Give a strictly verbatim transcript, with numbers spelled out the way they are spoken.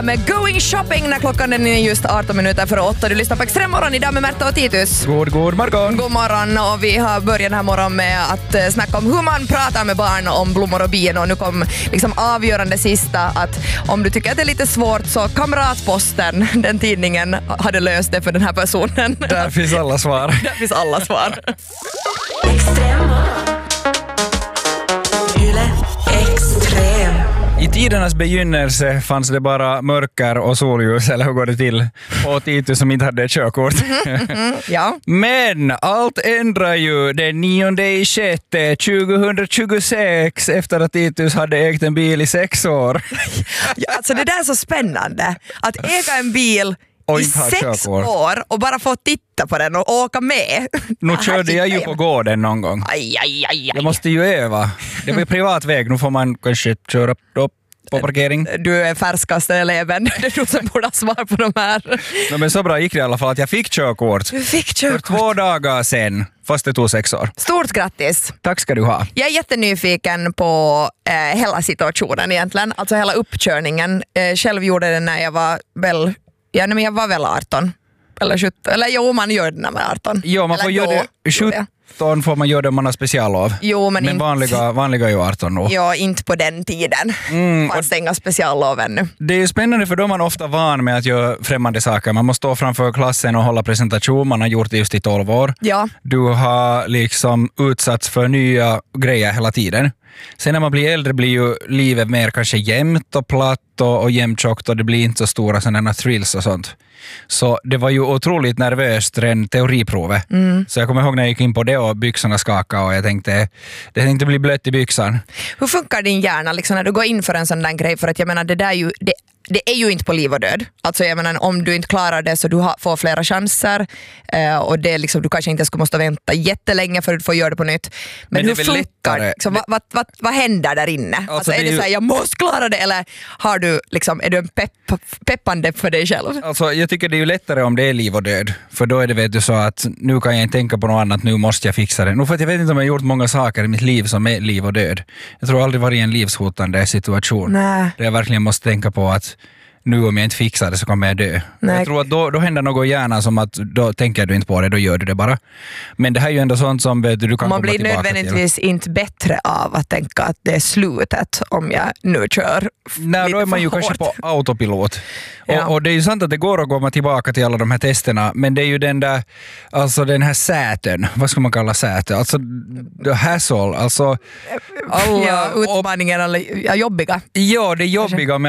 Med Going Shopping när klockan är just arton minuter före åtta. Du lyssnar på Extremmorgon idag med Märta och Titus. God, god morgon. God morgon, och vi har börjat den här morgonen med att snacka om hur man pratar med barn om blommor och bin. Och nu kom liksom avgörande sista att om du tycker att det är lite svårt så Kamratposten, den tidningen, hade löst det för den här personen. Där finns alla svar. Där finns alla svar. I tidernas begynnelse fanns det bara mörker och solljus, eller hur går det till? Och Titus som inte hade ett körkort. Mm, mm, ja. Men allt ändrar ju den nionde i sjätte tjugohundratjugosex efter att Titus hade ägt en bil i sex år. Ja, alltså det där är så spännande. Att äga en bil i sex år och bara få titta på den och åka med. Nu körde jag ju på gården någon gång. Aj, aj, aj, aj. Jag måste ju öva. Det var privat väg, nu får man kanske köra upp på parkering. Du är färskaste eleven. Det är du som borde ha svar på de här. No, men så bra gick det i alla fall att jag fick körkort. Du fick körkort. För två dagar sen, fast det tog sex år. Stort grattis. Tack ska du ha. Jag är jättenyfiken på eh, hela situationen egentligen. Alltså hela uppkörningen. Eh, själv gjorde det när jag var väl, ja, men jag var väl arton. Eller sjutton. Eller jo, man gör det när man är arton. Jo, man eller får göra det sjutton får man göra det om man har speciallov. Jo, men, men inte, vanliga, vanliga är ju arton då. Ja, inte på den tiden. Mm, Fanns det inga speciallov ännu. Det är ju spännande för då är man ofta van med att göra främmande saker. Man måste stå framför klassen och hålla presentation. Man har gjort det just i tolv år. Ja. Du har liksom utsatts för nya grejer hela tiden. Sen när man blir äldre blir ju livet mer kanske jämnt och platt och, och jämntjockt och det blir inte så stora sådana thrills och sånt. Så det var ju otroligt nervöst redan teoriprovet. Mm. Så jag kommer ihåg när jag gick in på det och byxorna skakade och jag tänkte, det tänkte bli blött i byxan. Hur funkar din hjärna liksom när du går in för en sån där grej? För att jag menar, det där är ju... Det Det är ju inte på liv och död. Alltså jag menar, om du inte klarar det så du har, får flera chanser eh, och det är liksom, du kanske inte ska måste vänta jättelänge för att du får göra det på nytt. Men, Men hur det är väl funkar lättare. liksom, vad, vad, vad, vad händer där inne? Alltså, alltså det är det är ju... så här, jag måste klara det, eller har du liksom, är du en pepp, peppande för dig själv? Alltså jag tycker det är ju lättare om det är liv och död. För då är det, vet du, så att nu kan jag inte tänka på något annat, nu måste jag fixa det. Nu för att jag vet inte om jag har gjort många saker i mitt liv som är liv och död. Jag tror aldrig varit i en livshotande situation. Nej. Där jag verkligen måste tänka på att nu om jag inte fixar det så kommer jag dö. Nej. Jag tror att då, då händer något i hjärnan som att då tänker du inte på det, då gör du det bara. Men det här är ju ändå sånt som du, du kan man komma blir tillbaka nödvändigtvis till. inte bättre av att tänka att det är slutet om jag nu kör. Nej, då är man ju kanske på autopilot. Ja. Och, och det är ju sant att det går att komma tillbaka till alla de här testerna, men det är ju den där, alltså den här säten, vad ska man kalla säten? Alltså the hassle, alltså alla, ja, utmaningen eller ja, jobbiga. Ja, det är jobbiga med